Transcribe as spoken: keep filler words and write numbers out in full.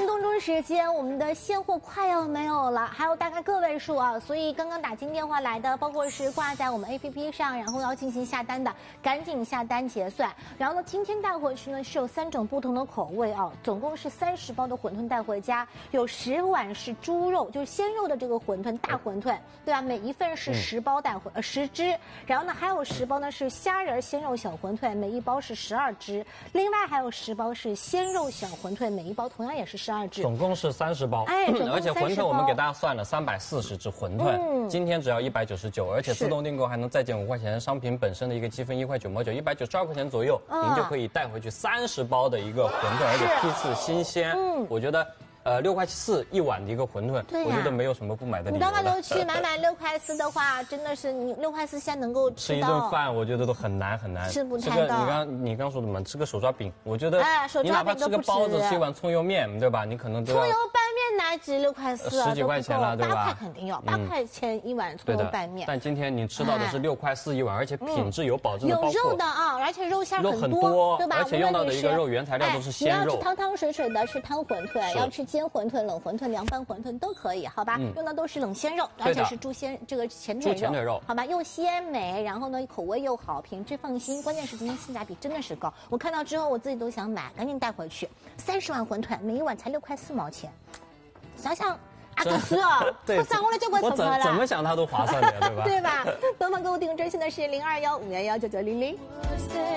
分钟钟时间，我们的现货快要没有了，还有大概个位数啊，所以刚刚打进电话来的，包括是挂在我们 A P P 上，然后要进行下单的，赶紧下单结算。然后呢，今天带回去呢是有三种不同的口味啊，总共是三十包的馄饨带回家，有十碗是猪肉，就是鲜肉的这个馄饨大馄饨，对吧？每一份是十包带回呃十只，然后呢还有十包呢是虾仁鲜肉小馄饨，每一包是十二只，另外还有十包是鲜肉小馄饨，每一包同样也是十二只， 总共是三十包。 哎， 而且馄饨我们给大家算了三百四十只馄饨，嗯、今天只要一百九十九，而且自动订购还能再减五块钱，商品本身的一个积分一块九毛九，一百九十二块钱左右，嗯、您就可以带回去三十包的一个馄饨，而且批次新鲜。嗯，我觉得。呃，六块四一碗的一个馄饨，我觉得没有什么不买的理由。 你到外头去买买六块四的话，真的是你六块四现在能够吃一顿饭，我觉得都很难很难。 吃不太到。 这个你刚你刚说的嘛，吃个手抓饼，我觉得哎， 你哪怕吃个包子，吃一碗葱油面，对吧？你可能都葱油拌面哪止六块四， 十几块钱了，对吧？ 八块肯定要，八块钱一碗葱油拌面。 但今天你吃到的是六块四一碗，而且品质有保证的， 有肉的啊，而且肉馅很很多，对吧？ 而且用到的一个肉原材料都是鲜肉。 你要吃汤汤水水的，吃汤馄饨；要吃煎馄饨、冷馄饨。馄饨、凉拌馄饨都可以，好吧？嗯、用的都是冷鲜肉，而且是猪鲜这个前腿肉， 前腿肉， 好吧？又鲜美，然后呢口味又好，品质放心。关键是今天性价比真的是高，我看到之后我自己都想买，赶紧带回去。三十碗馄饨，每一碗才六块四毛钱，想想啊，可是哦，我算过了就过成了， 怎么想它都划算的，对吧？ 对吧？东方购物订真现在是零二幺五幺幺九九零零。